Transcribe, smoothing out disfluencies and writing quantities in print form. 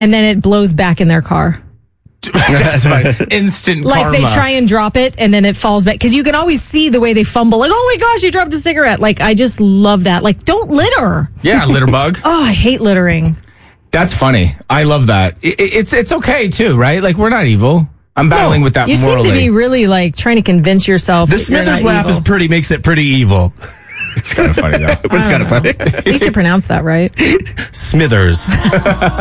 and then it blows back in their car. That's fine. Instant Like karma. they try and drop it and then it falls back. Because you can always see the way they fumble. Like, oh my gosh, you dropped a cigarette. Like, I just love that. Like, don't litter. Yeah, litter bug. Oh, I hate littering. That's funny. I love that. It's okay too, right? Like, we're not evil. I'm battling with that you morally. seem to be really like trying to convince yourself. The that you're Smithers not laugh evil. makes it pretty evil. It's kind of funny though. It's kind of funny. You should pronounce that right. Smithers.